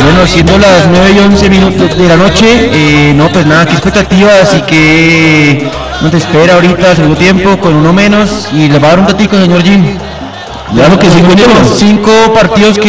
Bueno, siendo las 9:11 de la noche, no, pues nada, qué expectativa, así que nos espera ahorita, segundo tiempo, con uno menos, y le va a dar un datico, señor Jim. Claro que sí, 5 partidos que